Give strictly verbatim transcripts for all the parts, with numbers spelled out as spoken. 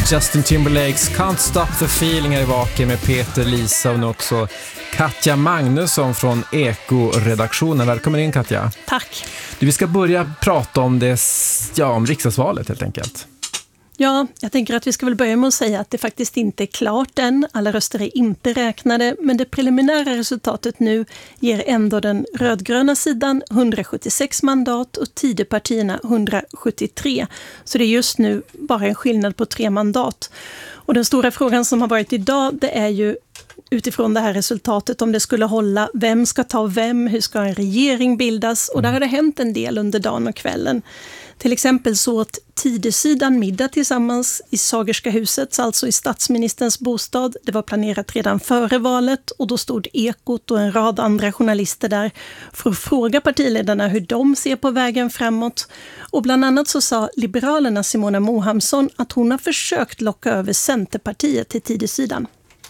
Justin Timberlakes Can't Stop the Feeling är i vaken med Peter, Lisa och nu också Katja Magnusson från Eko-redaktionen. Välkommen in, Katja. Tack. Du, vi ska börja prata om det, ja, om riksdagsvalet helt enkelt. Ja, jag tänker att vi ska väl börja med att säga att det faktiskt inte är klart än. Alla röster är inte räknade, men det preliminära resultatet nu ger ändå den rödgröna sidan hundrasjuttiosex mandat och Tidöpartierna hundrasjuttiotre. Så det är just nu bara en skillnad på tre mandat. Och den stora frågan som har varit idag, det är ju utifrån det här resultatet om det skulle hålla, vem ska ta vem, hur ska en regering bildas? Och där har det hänt en del under dagen och kvällen. Till exempel så åt Tidösidan middag tillsammans i Sagerska huset, alltså i statsministerns bostad. Det var planerat redan före valet och då stod Ekot och en rad andra journalister där för att fråga partiledarna hur de ser på vägen framåt. Och bland annat så sa Liberalerna Simona Mohamsson att hon har försökt locka över Centerpartiet till Tidösidan.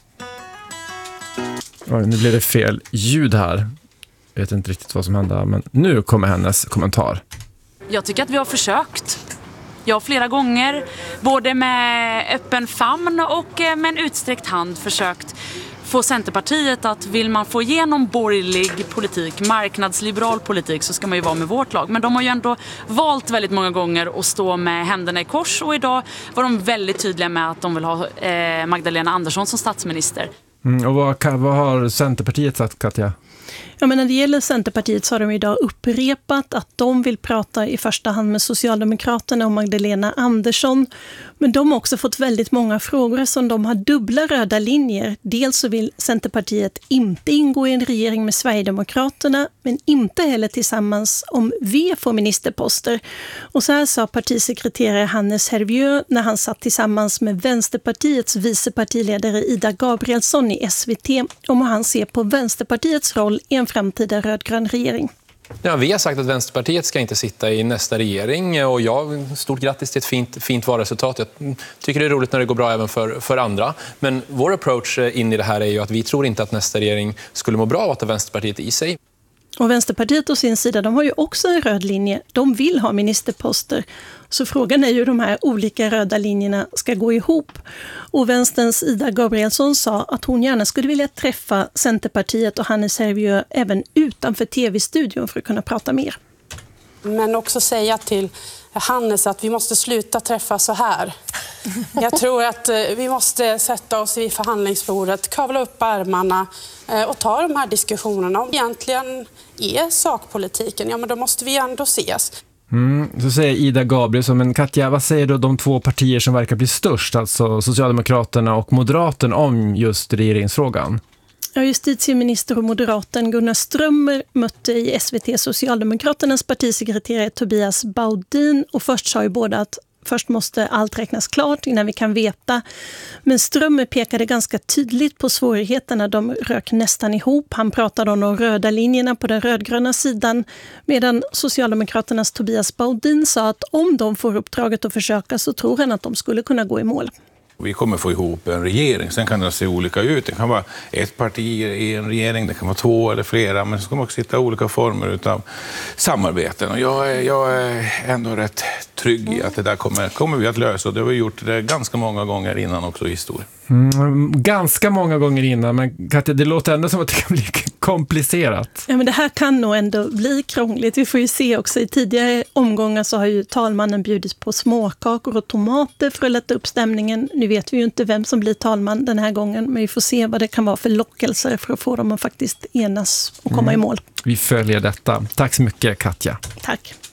Oj, nu blev det fel ljud här. Jag vet inte riktigt vad som hände, men nu kommer hennes kommentar. Jag tycker att vi har försökt. Jag har flera gånger, både med öppen famn och med en utsträckt hand, försökt få Centerpartiet att vill man få igenom borgerlig politik, marknadsliberal politik, så ska man ju vara med vårt lag. Men de har ju ändå valt väldigt många gånger att stå med händerna i kors, och idag var de väldigt tydliga med att de vill ha eh, Magdalena Andersson som statsminister. Mm, och vad, vad har Centerpartiet sagt, Katja? Ja, men när det gäller Centerpartiet så har de idag upprepat att de vill prata i första hand med Socialdemokraterna och Magdalena Andersson. Men de har också fått väldigt många frågor som de har dubbla röda linjer. Dels så vill Centerpartiet inte ingå i en regering med Sverigedemokraterna, men inte heller tillsammans om V får ministerposter. Och så här sa partisekreterare Hannes Hervieu när han satt tillsammans med Vänsterpartiets vicepartiledare Ida Gabrielsson i S V T om hur han ser på Vänsterpartiets roll i en framtida rödgrön regering. Ja, vi har sagt att Vänsterpartiet ska inte sitta i nästa regering, och jag, stort grattis till ett fint, fint valresultat. Jag tycker det är roligt när det går bra även för, för andra. Men vår approach in i det här är ju att vi tror inte att nästa regering skulle må bra av att ha Vänsterpartiet i sig. Och Vänsterpartiet å sin sida, de har ju också en röd linje. De vill ha ministerposter. Så frågan är ju hur de här olika röda linjerna ska gå ihop. Och Vänsterns Ida Gabrielsson sa att hon gärna skulle vilja träffa Centerpartiet och Hannes Hervieu även utanför tv-studion för att kunna prata mer. Men också säga till Hannes att vi måste sluta träffa så här. Jag tror att vi måste sätta oss vid förhandlingsbordet, kavla upp armarna och ta de här diskussionerna. Om egentligen är sakpolitiken, ja men då måste vi ändå ses. Mm, så säger Ida Gabrielsson, men Katja, vad säger då de två partier som verkar bli störst, alltså Socialdemokraterna och Moderaterna, om just regeringsfrågan? Ja, justitieminister och moderaten Gunnar Strömmer mötte i S V T Socialdemokraternas partisekreterare Tobias Baudin, och först sa ju båda att först måste allt räknas klart innan vi kan veta. Men Strömmer pekade ganska tydligt på svårigheterna. De rök nästan ihop. Han pratade om de röda linjerna på den rödgröna sidan, medan Socialdemokraternas Tobias Baudin sa att om de får uppdraget att försöka så tror han att de skulle kunna gå i mål. Vi kommer få ihop en regering. Sen kan det se olika ut. Det kan vara ett parti i en regering, det kan vara två eller flera, men så kan man också hitta olika former av samarbeten. Och jag är, jag är ändå rätt trygg i att det där kommer, kommer vi att lösa. Och det har vi gjort det ganska många gånger innan också i historien. Mm, ganska många gånger innan, men Katja, det låter ändå som att det kan bli komplicerat. Ja, men det här kan nog ändå bli krångligt. Vi får ju se också, i tidigare omgångar så har ju talmannen bjudit på småkakor och tomater för att lätta upp stämningen. Nu vet vi ju inte vem som blir talman den här gången, men vi får se vad det kan vara för lockelser för att få dem att faktiskt enas och komma mm. i mål. Vi följer detta. Tack så mycket, Katja. Tack.